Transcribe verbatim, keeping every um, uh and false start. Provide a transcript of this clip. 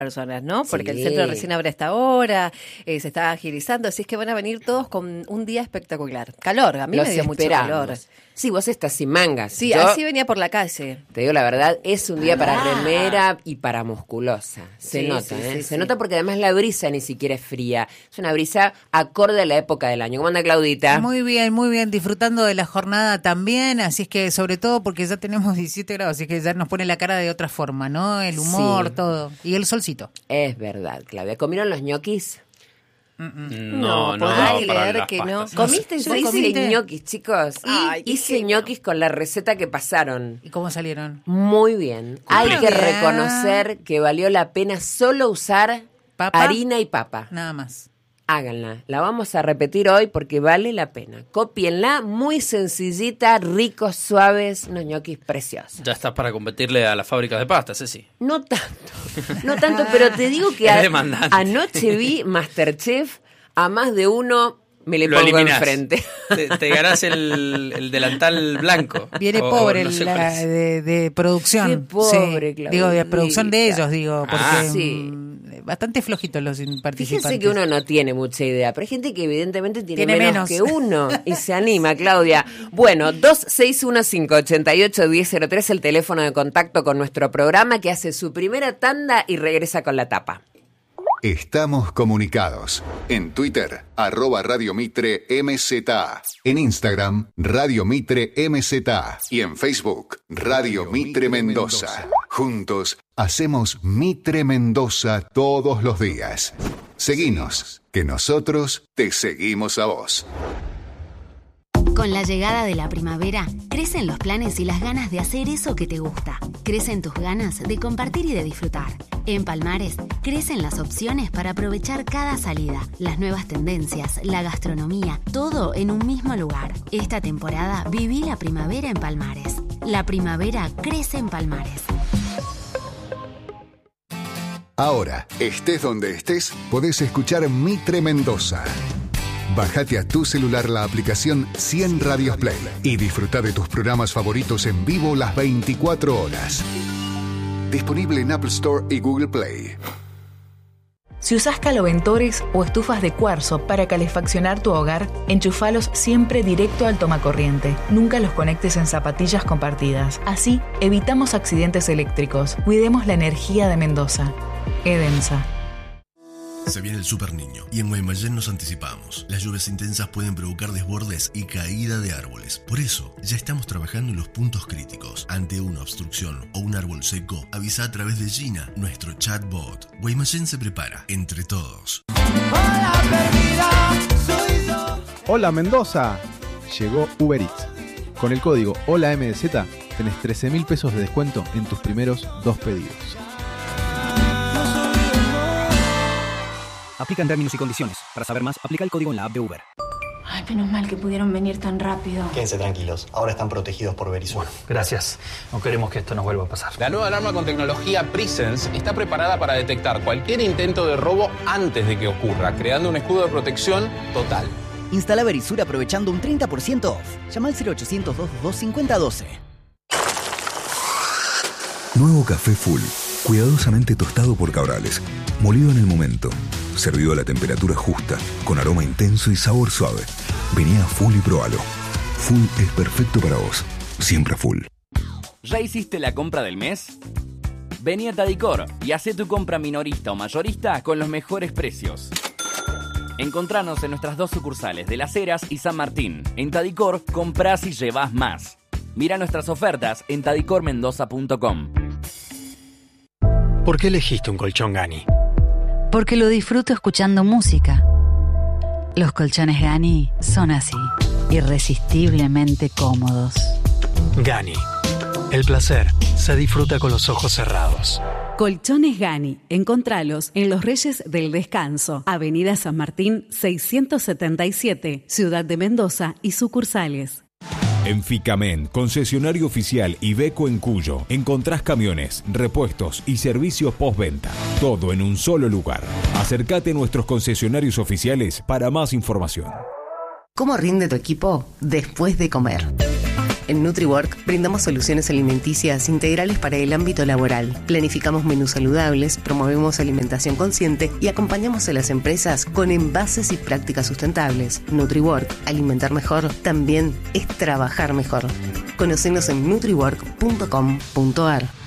personas, ¿no? Porque Sí. el centro recién abre hasta ahora, eh, se está agilizando, así es que van a venir todos con un día espectacular. Calor, a mí Los me dio mucho esperamos. calor. Sí, vos estás sin mangas. Sí, Yo, así venía por la calle. te digo la verdad, es un día para Ah. remera y para musculosa. Se Sí, nota, sí, ¿eh? sí, Se sí. nota porque además la brisa ni siquiera es fría. Es una brisa acorde a la época del año. ¿Cómo anda, Claudita? Muy bien, muy bien, disfrutando de la jornada también, así es que sobre todo porque ya tenemos diecisiete grados, así que ya nos pone la cara de otra forma, ¿no? El humor, Sí. todo. Y el solcito. Es verdad, Claudia. ¿Comieron los ñoquis? No, no, podés no, para creer las que no. pastas. ¿Comiste? Yo ¿Vos hice comiste? ñoquis, chicos. Y Ay, qué hice genio. ñoquis con la receta que pasaron. ¿Y cómo salieron? Muy bien. Hay Muy que bien. reconocer que valió la pena solo usar ¿Papa? harina y papa. Nada más. Háganla. La vamos a repetir hoy porque vale la pena. Cópienla, muy sencillita, ricos, suaves, unos ñoquis preciosos. Ya estás para competirle a las fábricas de pastas, Ceci. No tanto, no tanto, pero te digo que Es a- demandante. anoche vi Masterchef, a más de uno me le Lo pongo eliminás. enfrente. Te, te ganás el, el delantal blanco. Viene O- o pobre no sé la- cuál es. de, de producción. Qué pobre, Sí. Claudita. Digo, de producción de ellos, digo, porque Ah, sí. mm, bastante flojitos los participantes. Fíjense que uno no tiene mucha idea, pero hay gente que evidentemente tiene, Tiene menos, menos. que uno y se anima, Claudia. Bueno, dos seis uno cinco ocho ocho uno cero tres, el teléfono de contacto con nuestro programa que hace su primera tanda y regresa con la tapa. Estamos comunicados. En Twitter, arroba Radio Mitre M Z A. En Instagram, Radio Mitre M Z A. Y en Facebook, Radio Mitre Mendoza. Juntos, hacemos Mitre Mendoza todos los días. Seguinos, que nosotros te seguimos a vos. Con la llegada de la primavera, crecen los planes y las ganas de hacer eso que te gusta. Crecen tus ganas de compartir y de disfrutar. En Palmares, crecen las opciones para aprovechar cada salida, las nuevas tendencias, la gastronomía, todo en un mismo lugar. Esta temporada viví la primavera en Palmares. La primavera crece en Palmares. Ahora, estés donde estés, podés escuchar Mitre Mendoza. Bájate a tu celular la aplicación cien Radios Play y disfruta de tus programas favoritos en vivo las veinticuatro horas. Disponible en Apple Store y Google Play. Si usás caloventores o estufas de cuarzo para calefaccionar tu hogar, enchufalos siempre directo al tomacorriente. Nunca los conectes en zapatillas compartidas. Así, evitamos accidentes eléctricos. Cuidemos la energía de Mendoza. Edensa. Se viene el Super Niño y en Guaymallén nos anticipamos. Las lluvias intensas pueden provocar desbordes y caída de árboles. Por eso, ya estamos trabajando en los puntos críticos. Ante una obstrucción o un árbol seco, avisa a través de Gina, nuestro chatbot. Guaymallén se prepara, entre todos. Hola Mendoza, llegó Uber Eats. Con el código HOLAMDZ tenés trece mil pesos de descuento en tus primeros dos pedidos. Aplican términos y condiciones. Para saber más, aplica el código en la app de Uber. Ay, menos mal que pudieron venir tan rápido. Quédense tranquilos, ahora están protegidos por Verisur. Gracias. No queremos que esto nos vuelva a pasar. La nueva alarma con tecnología Presence está preparada para detectar cualquier intento de robo antes de que ocurra, creando un escudo de protección total. Instala Verisur aprovechando un treinta por ciento off. Llama al cero ochocientos, doscientos veintidós, cincuenta doce. Nuevo café Full, cuidadosamente tostado por Cabrales, molido en el momento, servido a la temperatura justa, con aroma intenso y sabor suave. Vení a Full y probalo. Full es perfecto para vos, siempre Full. ¿Ya hiciste la compra del mes? Vení a Tadicor y hacé tu compra minorista o mayorista con los mejores precios. Encontranos en nuestras dos sucursales de Las Heras y San Martín. En Tadicor, comprás y llevás más. Mira nuestras ofertas en tadicor mendoza punto com. ¿Por qué elegiste un colchón Gani? Porque lo disfruto escuchando música. Los colchones Gani son así, irresistiblemente cómodos. Gani. El placer se disfruta con los ojos cerrados. Colchones Gani. Encontralos en Los Reyes del Descanso, Avenida San Martín seiscientos setenta y siete, Ciudad de Mendoza y sucursales. En Ficamen, concesionario oficial Iveco en Cuyo, encontrás camiones, repuestos y servicios postventa. Todo en un solo lugar. Acércate a nuestros concesionarios oficiales para más información. ¿Cómo rinde tu equipo después de comer? En NutriWork brindamos soluciones alimenticias integrales para el ámbito laboral. Planificamos menús saludables, promovemos alimentación consciente y acompañamos a las empresas con envases y prácticas sustentables. NutriWork, alimentar mejor, también es trabajar mejor. Conocenos en nutriwork punto com punto ar.